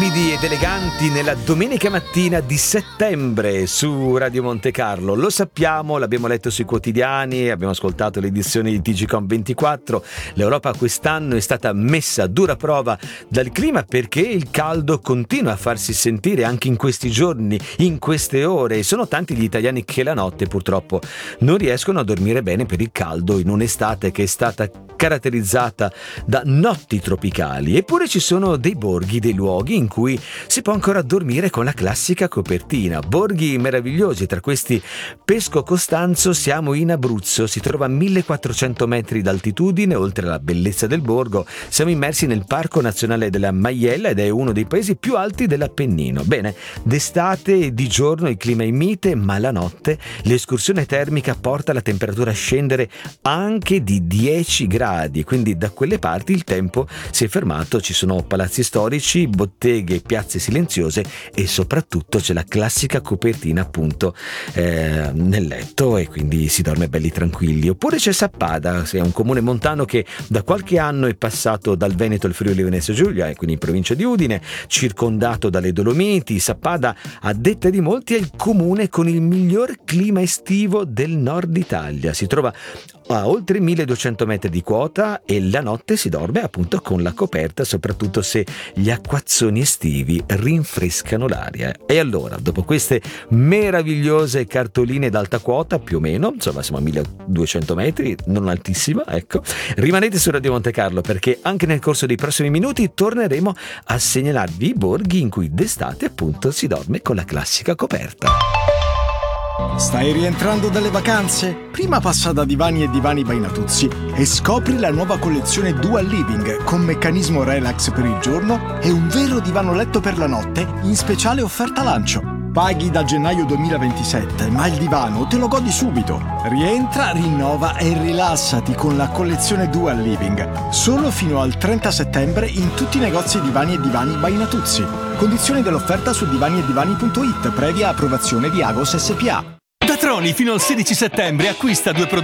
Morbidi ed eleganti nella domenica mattina di settembre su Radio Monte Carlo. Lo sappiamo, l'abbiamo letto sui quotidiani, abbiamo ascoltato le edizioni di TGCOM24. L'Europa quest'anno è stata messa a dura prova dal clima perché il caldo continua a farsi sentire anche in questi giorni, in queste ore. E sono tanti gli italiani che la notte purtroppo non riescono a dormire bene per il caldo in un'estate che è stata caratterizzata da notti tropicali. Eppure ci sono dei borghi, dei luoghi in cui si può ancora dormire con la classica copertina. Borghi meravigliosi, tra questi Pesco Costanzo. Siamo in Abruzzo, si trova a 1400 metri d'altitudine. Oltre alla bellezza del borgo, siamo immersi nel Parco Nazionale della Maiella ed è uno dei paesi più alti dell'Appennino. Bene, d'estate e di giorno il clima è mite, ma la notte l'escursione termica porta la temperatura a scendere anche di 10 gradi. Quindi da quelle parti il tempo si è fermato, ci sono palazzi storici, botteghe, piazze silenziose e soprattutto c'è la classica copertina appunto nel letto e quindi si dorme belli tranquilli. Oppure c'è Sappada, è un comune montano che da qualche anno è passato dal Veneto al Friuli Venezia Giulia e quindi in provincia di Udine, circondato dalle Dolomiti. Sappada, a detta di molti, è il comune con il miglior clima estivo del nord Italia. Si trova a oltre 1200 metri di quota e la notte si dorme appunto con la coperta, soprattutto se gli acquazzoni estivi rinfrescano l'aria. E allora, dopo queste meravigliose cartoline d'alta quota, più o meno, insomma siamo a 1200 metri, non altissima, ecco, rimanete su Radio Monte Carlo perché anche nel corso dei prossimi minuti torneremo a segnalarvi i borghi in cui d'estate appunto si dorme con la classica coperta. Stai rientrando dalle vacanze? Prima passa da Divani e Divani by Natuzzi e scopri la nuova collezione Dual Living con meccanismo relax per il giorno e un vero divano letto per la notte in speciale offerta lancio. Paghi da gennaio 2027, ma il divano te lo godi subito. Rientra, rinnova e rilassati con la collezione Dual Living. Solo fino al 30 settembre in tutti i negozi Divani e Divani by Natuzzi. Condizioni dell'offerta su divaniedivani.it, previa approvazione di Agos SPA. Da Troni fino al 16 settembre acquista 2 prodotti